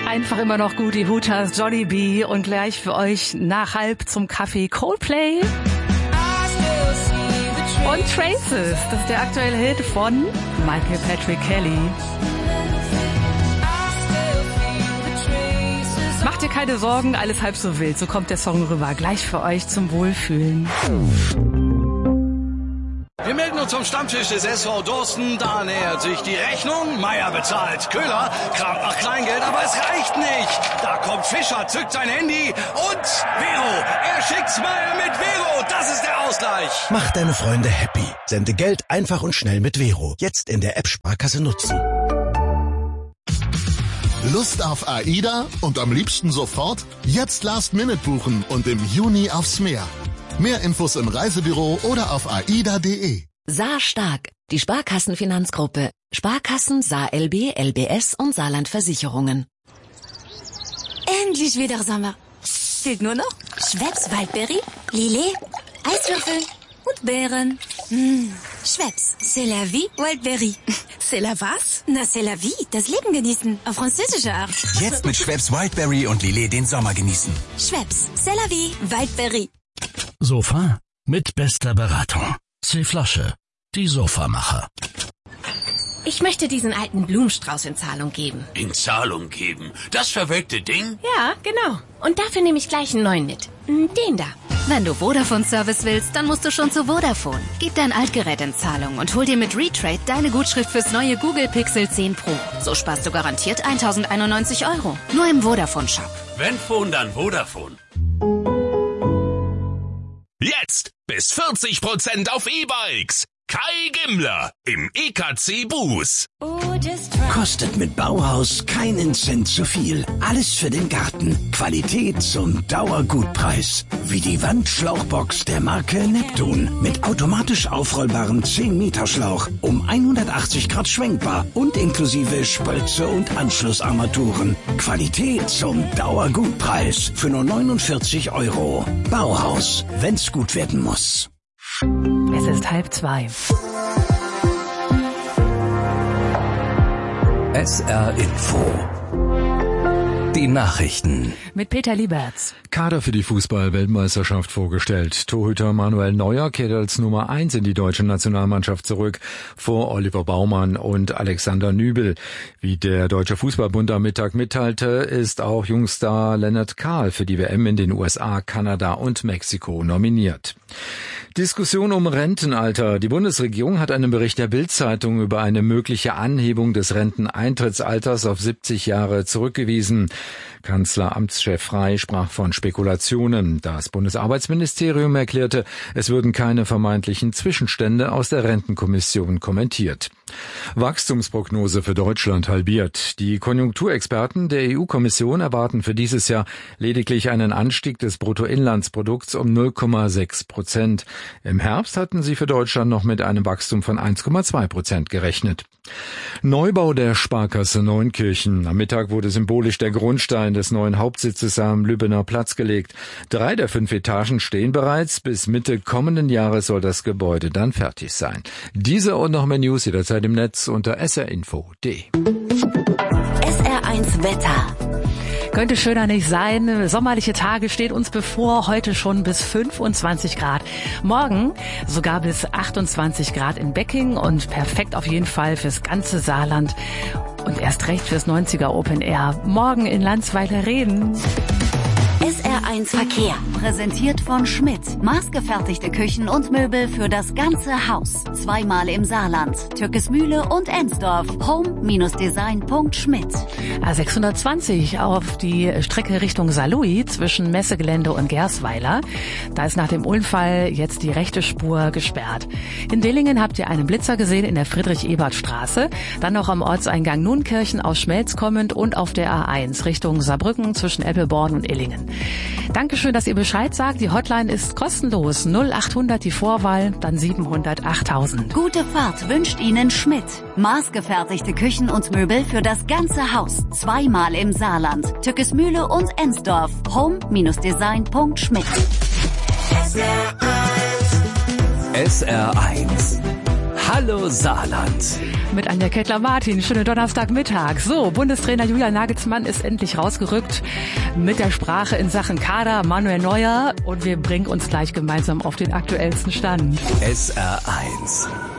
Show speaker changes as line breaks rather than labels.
Einfach immer noch gut, die Hooters, Johnny B. Und gleich für euch nach halb zum Kaffee Coldplay. Und Traces, das ist der aktuelle Hit von Michael Patrick Kelly. Macht dir keine Sorgen, alles halb so wild. So kommt der Song rüber. Gleich für euch zum Wohlfühlen.
Wir melden uns zum Stammtisch des SV Dorsten. Da nähert sich die Rechnung. Meier bezahlt. Köhler kramt nach Kleingeld, aber es reicht nicht. Da kommt Fischer, zückt sein Handy und Vero. Er schickt's Meier mit Vero. Das ist der Ausgleich.
Mach deine Freunde happy. Sende Geld einfach und schnell mit Vero. Jetzt in der App Sparkasse nutzen.
Lust auf AIDA und am liebsten sofort? Jetzt Last Minute buchen und im Juni aufs Meer. Mehr Infos im Reisebüro oder auf aida.de.
Saar Stark, die Sparkassenfinanzgruppe. Sparkassen, Saar LB, LBS und Saarland Versicherungen.
Endlich wieder Sommer. Fehlt nur noch Schweppes Waldbeere, Lillet, Eiswürfel und Beeren. Schweppes, c'est la vie, Waldbeere.
C'est la was?
Na, c'est la vie, das Leben genießen, auf französische Art.
Jetzt mit Schweppes Wildberry und Lillet den Sommer genießen.
Schweppes, c'est la vie, Waldbeere.
Sofa mit bester Beratung. C-Flasche, die Sofamacher.
Ich möchte diesen alten Blumenstrauß in Zahlung geben.
In Zahlung geben? Das verwelkte Ding?
Ja, genau. Und dafür nehme ich gleich einen neuen mit. Den da.
Wenn du Vodafone-Service willst, dann musst du schon zu Vodafone. Gib dein Altgerät in Zahlung und hol dir mit Retrade deine Gutschrift fürs neue Google Pixel 10 Pro. So sparst du garantiert 1.091 €. Nur im Vodafone-Shop.
Wenn Phone, dann Vodafone.
Jetzt bis 40% auf E-Bikes. Kai Gimmler im EKC Buß.
Kostet mit Bauhaus keinen Cent zu viel. Alles für den Garten. Qualität zum Dauergutpreis. Wie die Wandschlauchbox der Marke Neptun. Mit automatisch aufrollbarem 10-Meter-Schlauch. Um 180 Grad schwenkbar. Und inklusive Spölze und Anschlussarmaturen. Qualität zum Dauergutpreis. Für nur 49 €. Bauhaus. Wenn's gut werden muss.
Es ist 1:30.
SR Info. Die Nachrichten.
Mit Peter Lieberts.
Kader für die Fußball-Weltmeisterschaft vorgestellt. Torhüter Manuel Neuer kehrt als Nummer 1 in die deutsche Nationalmannschaft zurück, vor Oliver Baumann und Alexander Nübel. Wie der Deutsche Fußballbund am Mittag mitteilte, ist auch Jungstar Lennart Kahl für die WM in den USA, Kanada und Mexiko nominiert. Diskussion um Rentenalter. Die Bundesregierung hat einen Bericht der Bild-Zeitung über eine mögliche Anhebung des Renteneintrittsalters auf 70 Jahre zurückgewiesen. Kanzleramtschef Frey sprach von Spekulationen. Das Bundesarbeitsministerium erklärte, es würden keine vermeintlichen Zwischenstände aus der Rentenkommission kommentiert. Wachstumsprognose für Deutschland halbiert. Die Konjunkturexperten der EU-Kommission erwarten für dieses Jahr lediglich einen Anstieg des Bruttoinlandsprodukts um 0,6%. Im Herbst hatten sie für Deutschland noch mit einem Wachstum von 1,2% gerechnet. Neubau der Sparkasse Neunkirchen. Am Mittag wurde symbolisch der Grundstein des neuen Hauptsitzes am Lübbener Platz gelegt. 3 der 5 Etagen stehen bereits. Bis Mitte kommenden Jahres soll das Gebäude dann fertig sein. Diese und noch mehr News jederzeit im Netz unter srinfo.de.
SR1 Wetter.
Könnte schöner nicht sein. Sommerliche Tage stehen uns bevor, heute schon bis 25 Grad. Morgen sogar bis 28 Grad in Becking und perfekt auf jeden Fall fürs ganze Saarland und erst recht fürs 90er Open Air. Morgen in Landsweiler-Reden.
SR1 Verkehr. Präsentiert von Schmidt. Maßgefertigte Küchen und Möbel für das ganze Haus. Zweimal im Saarland. Türkesmühle und Ensdorf. Home-design.schmidt.
A620 auf die Strecke Richtung Saarlouis zwischen Messegelände und Gersweiler. Da ist nach dem Unfall jetzt die rechte Spur gesperrt. In Dillingen habt ihr einen Blitzer gesehen in der Friedrich-Ebert-Straße. Dann noch am Ortseingang Nunkirchen aus Schmelz kommend und auf der A1 Richtung Saarbrücken zwischen Eppelborn und Illingen. Dankeschön, dass ihr Bescheid sagt. Die Hotline ist kostenlos. 0800 die Vorwahl, dann 700 8000.
Gute Fahrt wünscht Ihnen Schmidt. Maßgefertigte Küchen und Möbel für das ganze Haus. Zweimal im Saarland. Türkesmühle und Ensdorf. Home-design.schmidt.
SR1 Hallo Saarland.
Mit Anja Kettler-Martin. Schönen Donnerstagmittag. So, Bundestrainer Julian Nagelsmann ist endlich rausgerückt mit der Sprache in Sachen Kader Manuel Neuer. Und wir bringen uns gleich gemeinsam auf den aktuellsten Stand.
SR1